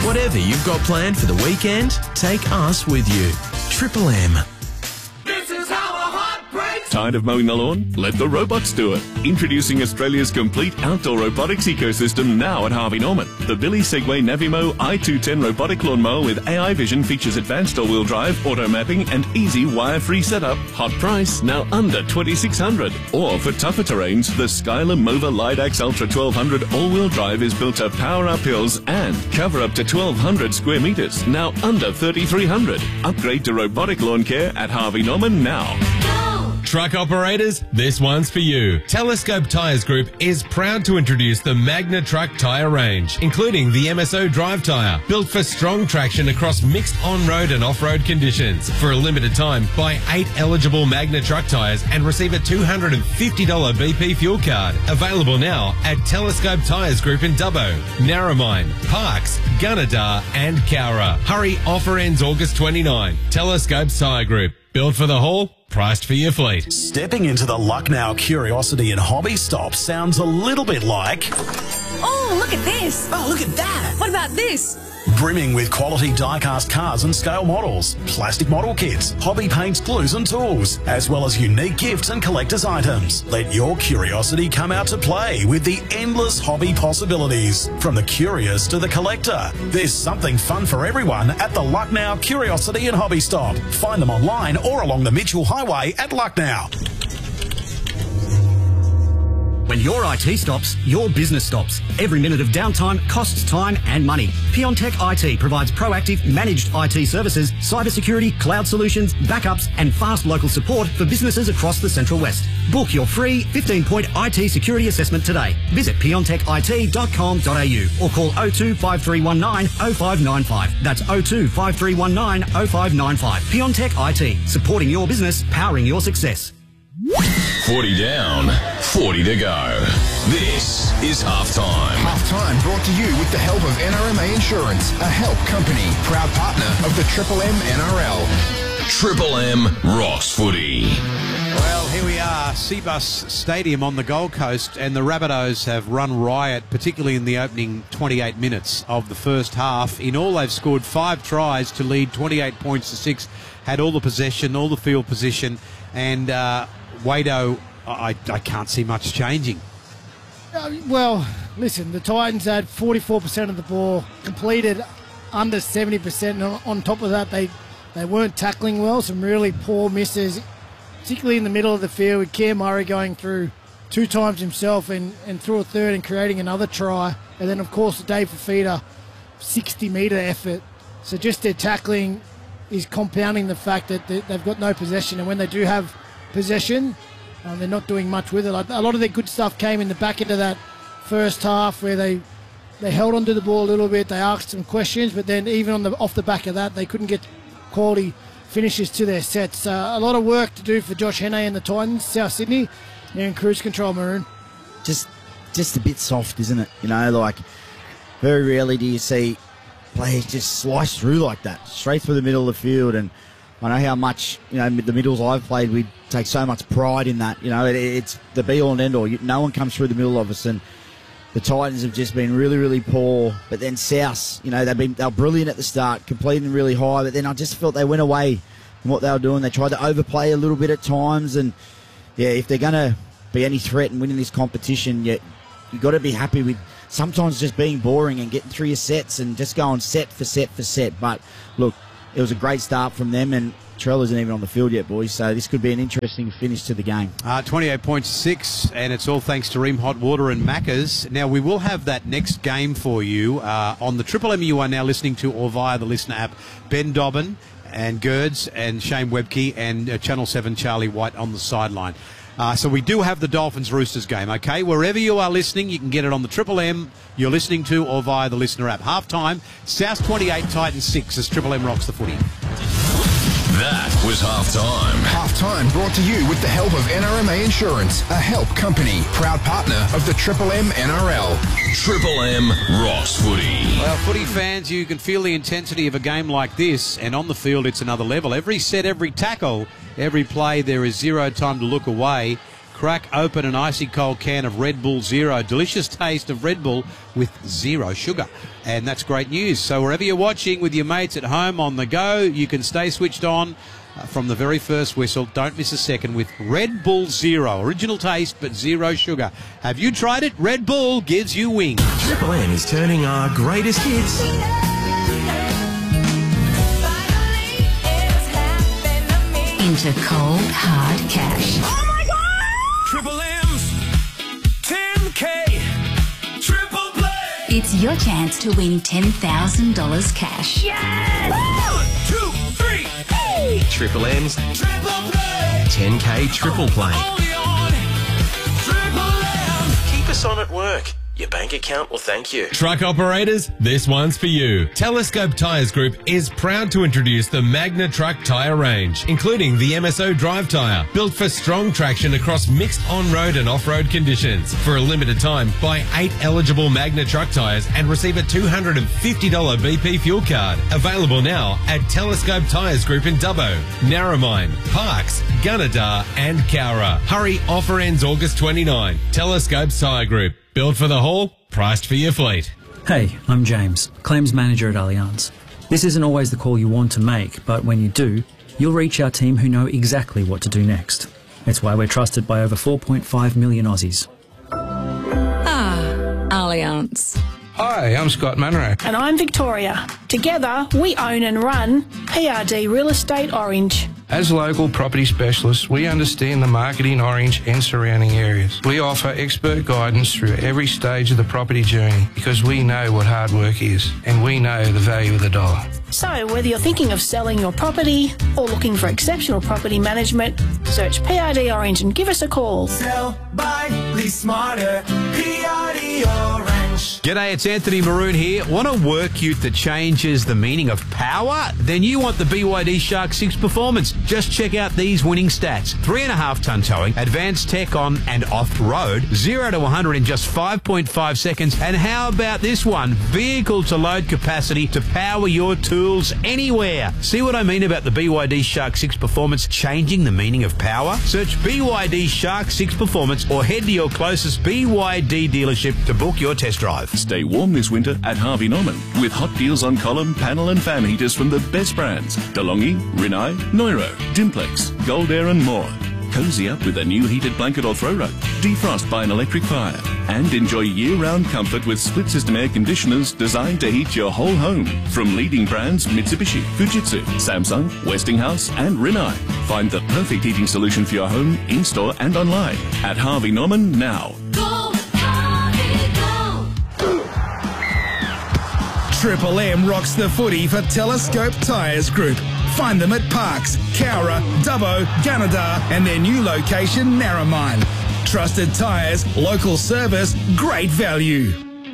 Whatever you've got planned for the weekend, take us with you. Triple M. Tired of mowing the lawn? Let the robots do it. Introducing Australia's complete outdoor robotics ecosystem now at Harvey Norman. The Billy Segway Navimo i210 robotic lawnmower with AI vision features advanced all-wheel drive, auto mapping and easy wire-free setup. Hot price, now under $2,600. Or for tougher terrains, the Skyler Mova Lidax Ultra 1200 all-wheel drive is built to power up hills and cover up to 1,200 square metres, now under $3,300. Upgrade to robotic lawn care at Harvey Norman now. Truck operators, this one's for you. Telescope Tyres Group is proud to introduce the Magna Truck tyre range, including the MSO drive tyre, built for strong traction across mixed on-road and off-road conditions. For a limited time, buy 8 eligible Magna Truck tyres and receive a $250 BP fuel card. Available now at Telescope Tyres Group in Dubbo, Narromine, Parkes, Gunnedah and Cowra. Hurry, offer ends August 29. Telescope Tyre Group. Built for the haul, priced for your fleet. Stepping into the Lucknow Curiosity and Hobby Stop sounds a little bit like... Oh, look at this. Oh, look at that. What about this? Brimming with quality die-cast cars and scale models, plastic model kits, hobby paints, glues and tools, as well as unique gifts and collector's items. Let your curiosity come out to play with the endless hobby possibilities. From the curious to the collector, there's something fun for everyone at the Lucknow Curiosity and Hobby Stop. Find them online or along the Mitchell Highway at Lucknow. When your IT stops, your business stops. Every minute of downtime costs time and money. Piontech IT provides proactive, managed IT services, cybersecurity, cloud solutions, backups and fast local support for businesses across the Central West. Book your free 15-point IT security assessment today. Visit piontechit.com.au or call 02 5319 0595. That's 02 5319 0595. Piontech IT, supporting your business, powering your success. 40 down, 40 to go. This is Halftime. Halftime brought to you with the help of NRMA Insurance, a help company, proud partner of the Triple M NRL. Triple M rocks footy. Well, here we are, Cbus Stadium on the Gold Coast, and the Rabbitohs have run riot, particularly in the opening 28 minutes of the first half. In all, they've scored 5 tries to lead 28 points to 6, had all the possession, all the field position, and Wado, I can't see much changing. Well, listen, the Titans had 44% of the ball completed, under 70%. And on top of that, they weren't tackling well. Some really poor misses, particularly in the middle of the field, with Cam Murray going through 2 times himself and through a third and creating another try. And then, of course, Dave Fafita, 60-metre effort. So just their tackling is compounding the fact that they've got no possession. And when they do have possession, they're not doing much with it. A lot of their good stuff came in the back end of that first half, where they held onto the ball a little bit. They asked some questions, but then even off the back of that, they couldn't get quality finishes to their sets. A lot of work to do for Josh Henne and the Titans. South Sydney, they're in cruise control, Maroon. Just a bit soft, isn't it? You know, like very rarely do you see players just slice through like that, straight through the middle of the field. And I know how much, you know, the middles I've played, we take so much pride in that. You know, it's the be-all and end-all. No one comes through the middle of us, and the Titans have just been really, really poor. But then South, you know, they were brilliant at the start, completing really high, but then I just felt they went away from what they were doing. They tried to overplay a little bit at times, and yeah, if they're going to be any threat in winning this competition, you've got to be happy with sometimes just being boring and getting through your sets and just going set for set for set. But look, it was a great start from them, and Trell isn't even on the field yet, boys, so this could be an interesting finish to the game. 28 points, 6, and it's all thanks to Ream Hot Water and Macca's. Now, we will have that next game for you on the Triple M you are now listening to, or via the Listener app. Ben Dobbin and Gerds and Shane Webke and Channel 7 Charlie White on the sideline. So we do have the Dolphins-Roosters game, okay? Wherever you are listening, you can get it on the Triple M you're listening to or via the Listener app. Half-time, South 28, Titans 6 as Triple M rocks the footy. That was Halftime. Halftime brought to you with the help of NRMA Insurance, a help company, proud partner of the Triple M NRL. Triple M rocks footy. Well, footy fans, you can feel the intensity of a game like this, and on the field it's another level. Every set, every tackle, every play, there is zero time to look away. Crack open an icy cold can of Red Bull Zero. Delicious taste of Red Bull with zero sugar. And that's great news. So wherever you're watching with your mates at home, on the go, you can stay switched on from the very first whistle. Don't miss a second with Red Bull Zero. Original taste, but zero sugar. Have you tried it? Red Bull gives you wings. Triple M is turning our greatest hits Into cold, hard cash. Oh my God! Triple M's 10K Triple Play. It's your chance to win $10,000 cash. Yes! 1, 2, 3. Hey! Triple M's Triple Play. 10K Triple Play. Only on Triple M. Keep us on at work. Your bank account will thank you. Truck operators, this one's for you. Telescope Tyres Group is proud to introduce the Magna Truck tyre range, including the MSO Drive tyre, built for strong traction across mixed on-road and off-road conditions. For a limited time, buy 8 eligible Magna Truck tyres and receive a $250 BP fuel card. Available now at Telescope Tyres Group in Dubbo, Narromine, Parks, Gunnedah and Cowra. Hurry, offer ends August 29. Telescope Tyre Group. Built for the haul, priced for your fleet. Hey, I'm James, Claims Manager at Allianz. This isn't always the call you want to make, but when you do, you'll reach our team who know exactly what to do next. It's why we're trusted by over 4.5 million Aussies. Allianz. Hi, I'm Scott Munro. And I'm Victoria. Together, we own and run PRD Real Estate Orange. As local property specialists, we understand the market in Orange and surrounding areas. We offer expert guidance through every stage of the property journey because we know what hard work is and we know the value of the dollar. So whether you're thinking of selling your property or looking for exceptional property management, search PRD Orange and give us a call. Sell, buy, lease smarter. PRD Orange. G'day, it's Anthony Maroon here. Want a work ute that changes the meaning of power? Then you want the BYD Shark 6 Performance. Just check out these winning stats. 3.5 tonne towing, advanced tech on and off-road, 0 to 100 in just 5.5 seconds. And how about this one? Vehicle to load capacity to power your tools anywhere. See what I mean about the BYD Shark 6 Performance changing the meaning of power? Search BYD Shark 6 Performance or head to your closest BYD dealership to book your test drive. Stay warm this winter at Harvey Norman with hot deals on column, panel and fan heaters from the best brands. DeLonghi, Rinnai, Neuro, Dimplex, Gold Air and more. Cozy up with a new heated blanket or throw rug. Defrost by an electric fire. And enjoy year-round comfort with split-system air conditioners designed to heat your whole home. From leading brands Mitsubishi, Fujitsu, Samsung, Westinghouse and Rinnai. Find the perfect heating solution for your home, in-store and online. At Harvey Norman now. Triple M rocks the footy for Telescope Tyres Group. Find them at Parks, Cowra, Dubbo, Gunnedah and their new location, Narromine. Trusted tyres, local service, great value.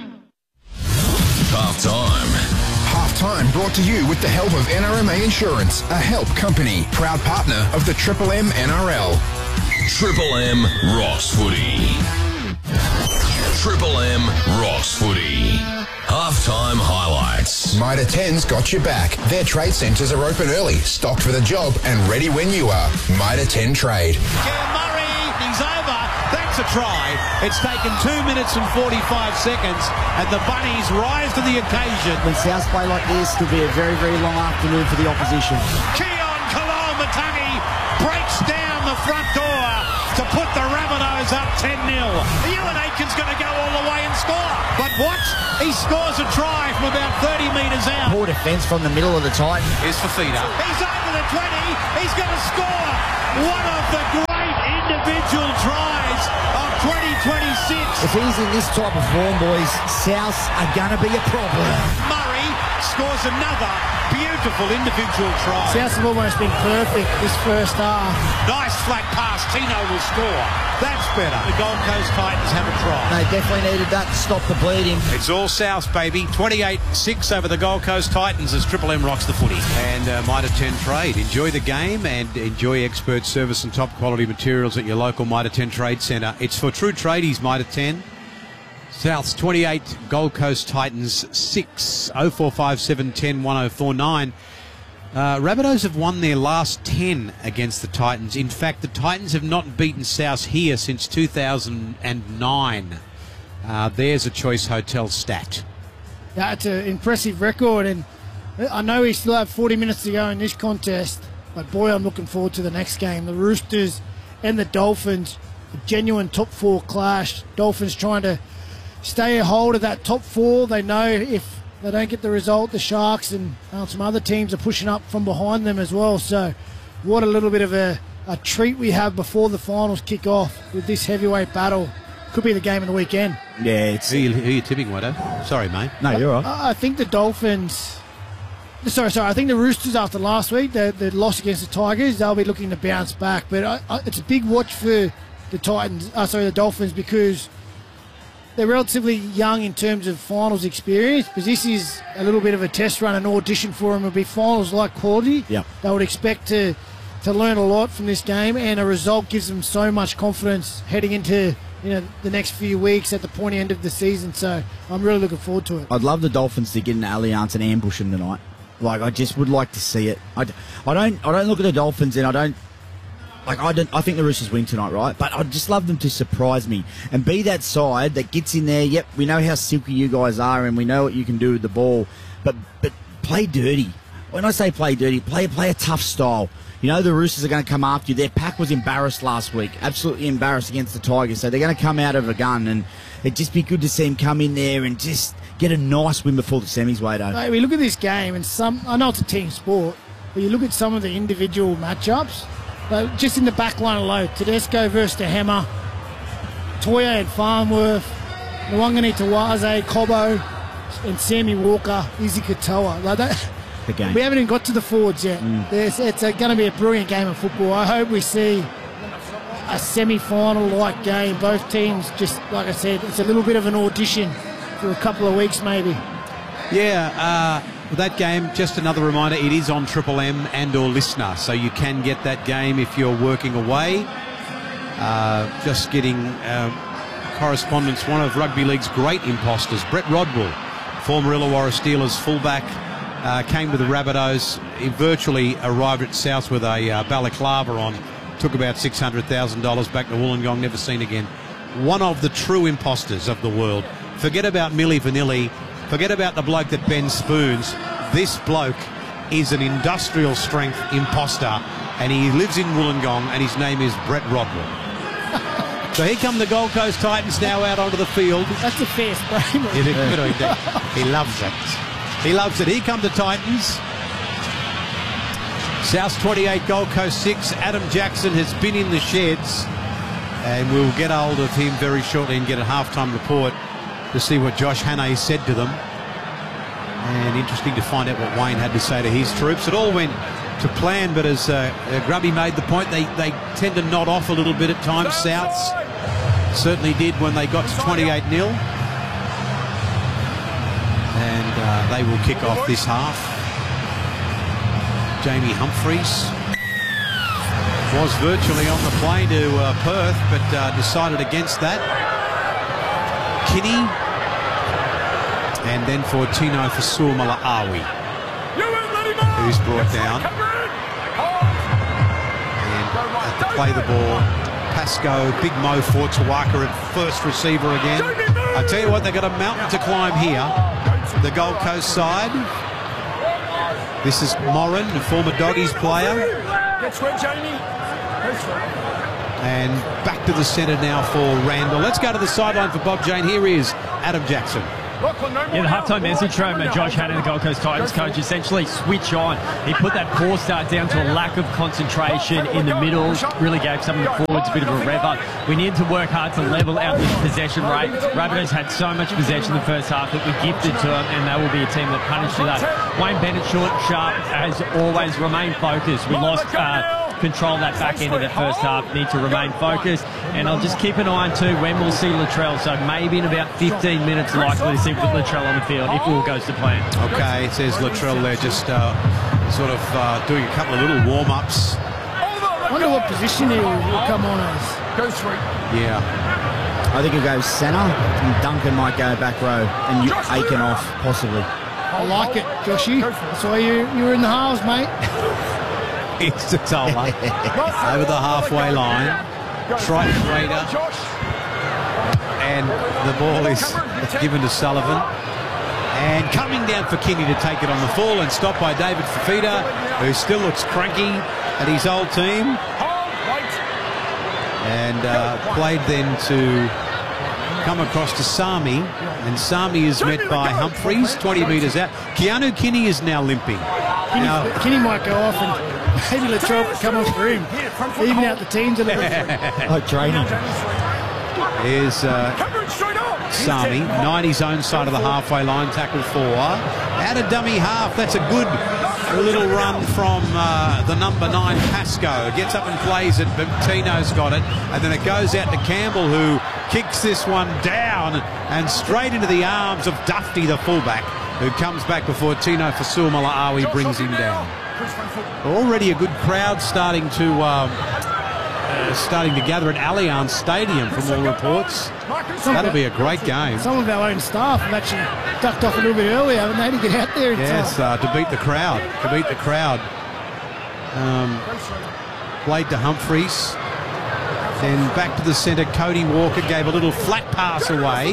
Half-time brought to you with the help of NRMA Insurance, a help company, proud partner of the Triple M NRL. Triple M rocks footy. Triple M rocks footy. Halftime highlights. Mitre 10's got your back. Their trade centres are open early, stocked for the job and ready when you are. Mitre 10 Trade. Murray, he's over. That's a try. It's taken 2 minutes and 45 seconds and the Bunnies rise to the occasion. When South play like this, it'll be a very, very long afternoon for the opposition. Keon Kalamatangi breaks down the front door to put the Rabbitohs up 10-0. Ewan Aitken's going to go all the way and score. But watch, he scores a try from about 30 metres out. Poor defence from the middle of the Titans. Here's Fafita. He's over the 20. He's going to score one of the great individual tries of 2026. If he's in this type of form, boys, Souths are going to be a problem. Murray scores another beautiful individual try. Souths have almost been perfect this first half. Nice flat pass. Tino will score. That's better. The Gold Coast Titans have a try. They definitely needed that to stop the bleeding. It's all South, baby. 28-6 over the Gold Coast Titans as Triple M rocks the footy. And Mitre 10 Trade. Enjoy the game and enjoy expert service and top quality materials at your local Mitre 10 Trade Centre. It's for true tradies, Mitre 10. South's 28, Gold Coast Titans 6, 0457 10 1049. Rabbitohs have won their last 10 against the Titans. In fact, the Titans have not beaten South here since 2009. There's a Choice Hotel stat. Yeah, it's an impressive record, and I know we still have 40 minutes to go in this contest, but boy, I'm looking forward to the next game. The Roosters and the Dolphins, a genuine top four clash. Dolphins trying to stay a hold of that top four. They know if they don't get the result, the Sharks and some other teams are pushing up from behind them as well. So what a little bit of a treat we have before the finals kick off with this heavyweight battle. Could be the game of the weekend. Yeah, it's... Who are you tipping, Watto? Sorry, mate. No, you're right. I think the Dolphins... Sorry. I think the Roosters after last week, the loss against the Tigers, they'll be looking to bounce back. But it's a big watch for the Dolphins, because they're relatively young in terms of finals experience, because this is a little bit of a test run, an audition for them. It'll be finals-like quality. Yeah. They would expect to learn a lot from this game, and a result gives them so much confidence heading into the next few weeks at the pointy end of the season. So I'm really looking forward to it. I'd love the Dolphins to get in Allianz and ambush them tonight. Like, I just would like to see it. I don't look at the Dolphins and I think the Roosters win tonight, right? But I'd just love them to surprise me and be that side that gets in there. Yep, we know how silky you guys are and we know what you can do with the ball, but play dirty. When I say play dirty, play a tough style. You know the Roosters are going to come after you. Their pack was embarrassed last week, absolutely embarrassed against the Tigers, so they're going to come out of a gun, and it'd just be good to see them come in there and just get a nice win before the semis, Wado. Mate, we look at this game, and I know it's a team sport, but you look at some of the individual matchups, just in the back line alone, Tedesco versus the Hammer, Toya and Farnworth, Nwangani Tawaze, Cobbo, and Sammy Walker, Izzy Katoa. Like that. Game. We haven't even got to the forwards yet. It's going to be a brilliant game of football. I hope we see a semi-final-like game. Both teams, just like I said, it's a little bit of an audition for a couple of weeks maybe. Yeah, that game, just another reminder, it is on Triple M and or Listener, so you can get that game if you're working away. Just getting correspondence, one of Rugby League's great imposters, Brett Rodwell, former Illawarra Steelers fullback, came to the Rabbitohs. He virtually arrived at South with a balaclava on. Took about $600,000 back to Wollongong, never seen again. One of the true imposters of the world. Forget about Milli Vanilli. Forget about the bloke that bends spoons. This bloke is an industrial strength imposter, and he lives in Wollongong, and his name is Brett Rodwell. So here come the Gold Coast Titans now out onto the field. That's a fair spray, mate. He loves it. He loves it. Here come the Titans. South 28, Gold Coast 6. Adam Jackson has been in the sheds, and we'll get hold of him very shortly and get a halftime report to see what Josh Hannay said to them. And interesting to find out what Wayne had to say to his troops. It all went to plan, but as Grubby made the point, they tend to nod off a little bit at times. Souths certainly did when they got to 28-0. And they will kick off this half. Jamie Humphreys was virtually on the plane to Perth, but decided against that. Kinney, and then for Tino Fasua-Malaawi, who's brought down. And to play the ball, Pascoe, Big Mo Fortuaka at first receiver again. I tell you what, they've got a mountain to climb here. The Gold Coast side. This is Moran, the former Doggies player. And back to the centre now for Randall. Let's go to the sideline for Bob Jane. Here is Adam Jackson. Yeah, the halftime message from Josh Hannay, the Gold Coast Titans coach, essentially switch on. He put that poor start down to a lack of concentration in the middle, really gave some of the forwards a bit of a rev up. We need to work hard to level out the possession rate. Rabbitohs had so much possession in the first half that we gifted to them, and they will be a team that punished for that. Wayne Bennett, short, sharp, as always, remain focused. We lost control that back end of the first half, need to remain focused, and I'll just keep an eye on too when we'll see Latrell, so maybe in about 15 minutes likely to see Latrell on the field if all goes to plan. Okay, it says Latrell there just sort of doing a couple of little warm-ups. I wonder what position he will come on as. Go three. Yeah. I think he'll go centre, and Duncan might go back row, and Aiken off, possibly. I like it, Joshy. That's why you were in the halves, mate. It's Totola over the halfway line. Triton Raider. And the ball is given to Sullivan. And coming down for Kinney to take it on the full and stopped by David Fafita, who still looks cranky at his old team. And played then to come across to Sami. And Sami is met by Humphreys, 20 metres out. Keanu Kinney is now limping. Kinney might go off and maybe Latrell come off for him. Even out the teams a little bit. Like training. Here's Sami, 90's own side of the halfway line, tackle 4. Out of dummy half, that's a good little run from the number 9, Pascoe. Gets up and plays it, but Tino's got it. And then it goes out to Campbell, who kicks this one down and straight into the arms of Dufty, the fullback, who comes back before Tino Fasua-Malaawi brings him down. Already a good crowd starting to gather at Allianz Stadium from all reports. That'll be a great game. Some of our own staff have actually ducked off a little bit earlier, haven't they, to get out there? Yes, to beat the crowd. Played to Humphreys. Then back to the centre. Cody Walker gave a little flat pass away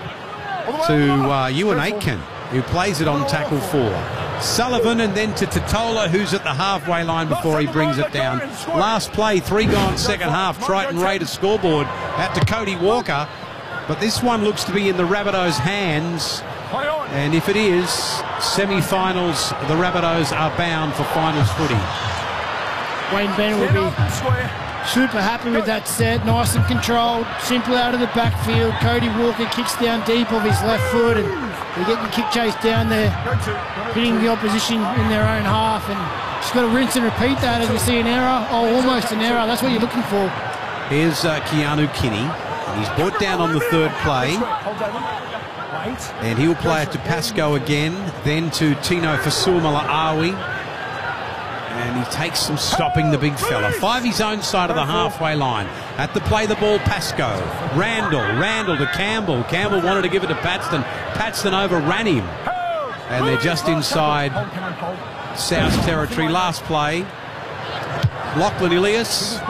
to Ewan Aitken, who plays it on tackle 4. Sullivan and then to Totola, who's at the halfway line before he brings it down. Last play, 3 gone second half. Triton Raiders scoreboard out to Cody Walker. But this one looks to be in the Rabbitohs' hands. And if it is, semi-finals, the Rabbitohs are bound for finals footy. Wayne Bennett will be super happy with that set. Nice and controlled. Simple out of the backfield. Cody Walker kicks down deep of his left foot and they get the kick chase down there, hitting the opposition in their own half. And just got to rinse and repeat that as we see an error. Oh, almost an error. That's what you're looking for. Here's Keanu Kinney. He's brought down on the third play. And he'll play it to Pascoe again, then to Tino Fasua-Malaawi. And he takes some stopping, the big fella. 5 his own side of the halfway line. At the play, the ball, Pascoe. Randall to Campbell. Campbell wanted to give it to Paxton. Paxton overran him. And they're just inside South territory. Last play. Lachlan Ilias.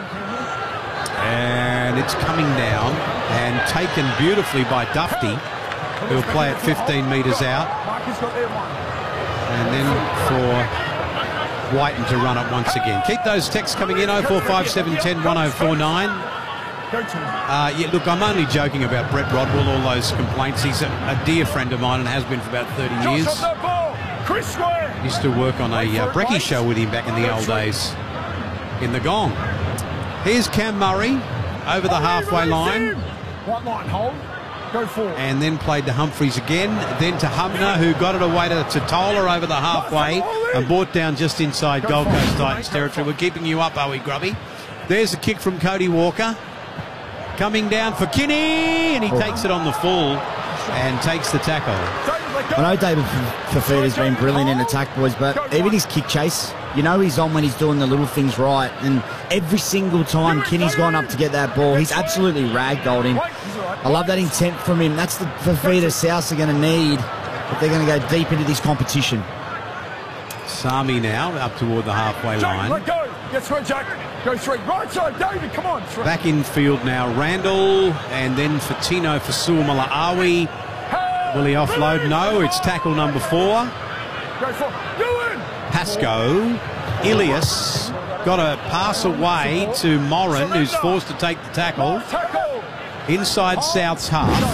And it's coming down and taken beautifully by Dufty, who'll play it 15 metres out. And then for Whiten to run it once again. Keep those texts coming in, 045710 1049. Yeah, look, I'm only joking about Brett Rodwell, all those complaints. He's a dear friend of mine and has been for about 30 years. Used to work on a brekkie show with him back in the old days in the Gong. Here's Cam Murray over the halfway line. White line hold. Go forward. And then played to Humphreys again. Then to Humner, who got it away to Totola over the halfway and brought down just inside Gold Coast Titans territory. We're keeping you up, are we, Grubby? There's a kick from Cody Walker. Coming down for Kinney, and he takes it on the full and takes the tackle. I know David Fafita's been brilliant in attack, boys, but even his kick chase, you know he's on when he's doing the little things right. And every single time Kinney's gone up to get that ball, he's absolutely ragdolled him. I love that intent from him. That's the Fafita Souths are going to need if they're going to go deep into this competition. Sami now up toward the halfway line. Let go. Get through, Jack. Go straight. Right side, David. Come on. Through. Back in field now, Randall, and then for Tino Fasua-Malaawi. Will he offload? No, it's tackle number 4. Go for Pascoe. Ilias got a pass away to Moran, who's forced to take the tackle. Inside South's half.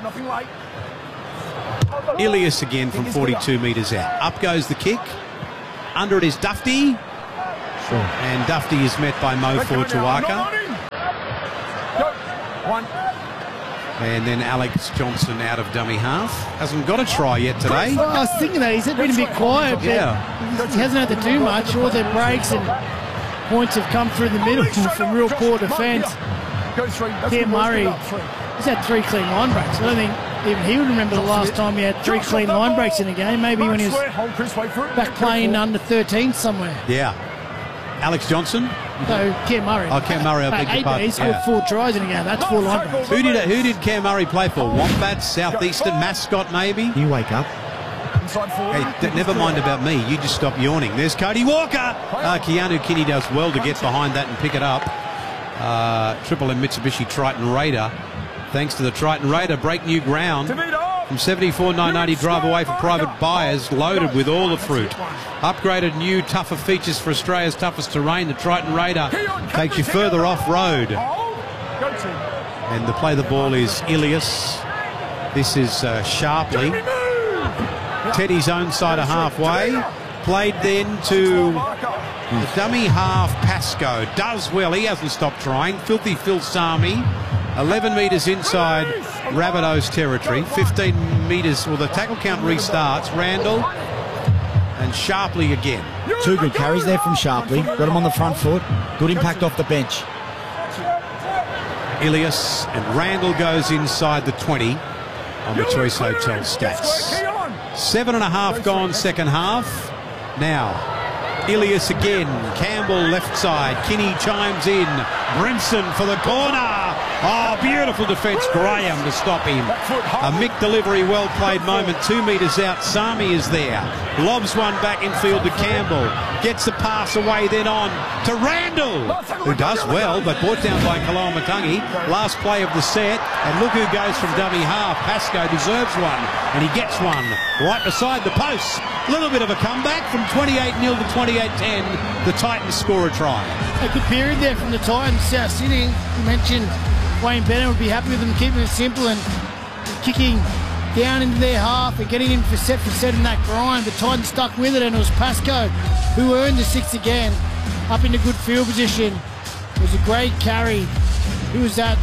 Ilias again from 42 metres out. Up goes the kick. Under it is Dufty. And Dufty is met by Mo Fortuaka. And then Alex Johnson out of dummy half. Hasn't got a try yet today. Well, I was thinking that. He's been a bit quiet, but he hasn't had to do much. All their breaks and points have come through the middle from real poor defence. Cam Murray, he's had 3 clean line breaks. I don't think even he would remember the last time he had 3 clean line breaks in a game. Maybe when he was back playing under 13 somewhere. Yeah. Alex Johnson? No, Cam Murray. Oh, Cam Murray, I beg your pardon. He scored 4 tries in a game. That's 4 line breaks. Who did Cam Murray play for? Wombats, Southeastern, Mascot maybe? You wake up. Hey, never mind about me. You just stop yawning. There's Cody Walker. Keanu Kinney does well to get behind that and pick it up. Triple M Mitsubishi Triton Raider. Thanks to the Triton Raider, break new ground. From 74,990 drive away for private buyers, loaded with all the fruit. Upgraded new, tougher features for Australia's toughest terrain. The Triton Raider takes you further off-road. And the play the ball is Ilias. This is Sharpley. Teddy's own side of halfway. Played then to the dummy half, Pascoe. Does well. He hasn't stopped trying. Filthy Phil Sami. 11 metres inside Rabbitoh's territory. 15 metres, well, the tackle count restarts. Randall and Sharpley again. Two good carries there from Sharpley. Got him on the front foot. Good impact off the bench. Ilias and Randall goes inside the 20 on the Choice Hotel stats. 7.5 gone second half. Now, Ilias again. Campbell left side. Kinney chimes in. Brimson for the corner. Oh, beautiful defence. Graham to stop him. A Mick delivery, well played moment. 2 metres out. Sami is there. Lobs one back in field to Campbell. Gets the pass away, then on to Randall, who does well, but brought down by Koloamatangi. Last play of the set, and look who goes from dummy half. Pascoe deserves one, and he gets one right beside the post. A little bit of a comeback from 28-0 to 28-10. The Titans score a try. A good period there from the Titans. South Sydney, you mentioned Wayne Bennett would be happy with them keeping it simple and kicking down into their half and getting in for set in that grind. But Titans stuck with it, and it was Pascoe who earned the 6 again, up into good field position. It was a great carry. Who was that?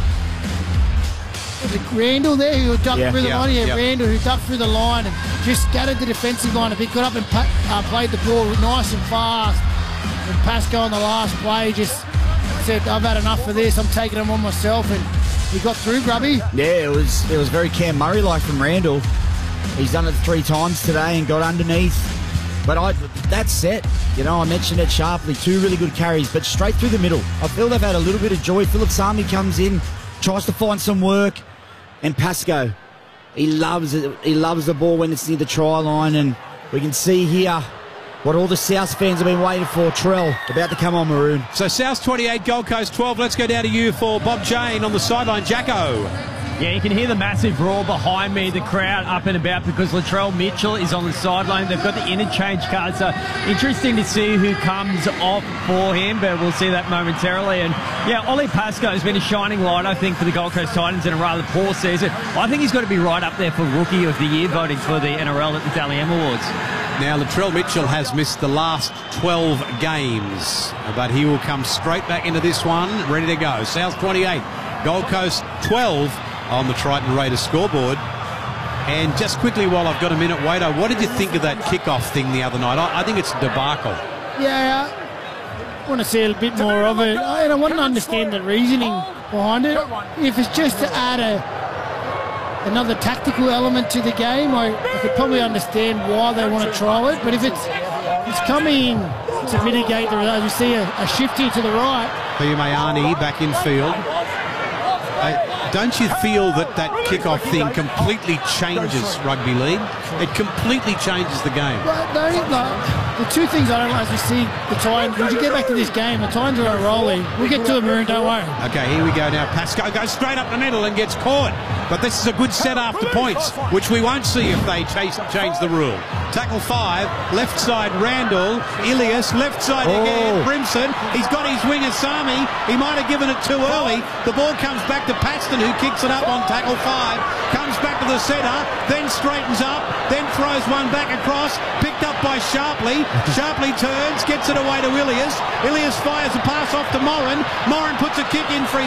Was it Randall there who ducked through the line? Yeah, Randall who ducked through the line and just scattered the defensive line. If he got up and played the ball nice and fast, and Pascoe on the last play just said, I've had enough of this, I'm taking them on myself, and he got through, Grubby. Yeah, it was very Cam Murray-like from Randall. He's done it 3 times today and got underneath. But that set, you know, I mentioned it sharply, 2 really good carries, but straight through the middle. I feel they've had a little bit of joy. Philip Sami comes in, tries to find some work, and Pascoe, he loves it. He loves the ball when it's near the try line, and we can see here what all the South fans have been waiting for. Trell about to come on, Maroon. So South 28, Gold Coast 12. Let's go down to you for Bob Jane on the sideline. Jacko. Yeah, you can hear the massive roar behind me, the crowd up and about, because Latrell Mitchell is on the sideline. They've got the interchange card, so interesting to see who comes off for him, but we'll see that momentarily. And yeah, Ollie Pascoe has been a shining light, I think, for the Gold Coast Titans in a rather poor season. I think he's got to be right up there for Rookie of the Year voting for the NRL at the Dally M Awards. Now, Latrell Mitchell has missed the last 12 games, but he will come straight back into this one, ready to go. South 28, Gold Coast 12 on the Triton Raiders scoreboard. And just quickly, while I've got a minute, Wado, what did you think of that kickoff thing the other night? I think it's a debacle. Yeah, I want to see a bit more of it. I want to understand the reasoning behind it. If it's just to add another tactical element to the game, I could probably understand why they want to trial it. But if it's coming to mitigate the result, you see a shift here to the right. Mayani back in field. Don't you feel that kickoff thing completely changes rugby league? It completely changes the game. The 2 things I don't like is we see the Titans. When you get back to this game, the Titans are rolling. We'll get to it, Maroon, don't worry. Okay, here we go now. Pascoe goes straight up the middle and gets caught. But this is a good set after points, which we won't see if they change the rule. Tackle 5, left side Randall, Ilias, left side again, Brimson. He's got his winger Sami. He might have given it too early. The ball comes back to Paxton, who kicks it up on tackle 5, comes back to the centre, then straightens up, then throws one back across, picked up by Sharpley. Sharpley turns, gets it away to Ilias. Ilias fires a pass off to Moran. Moran puts a kick in for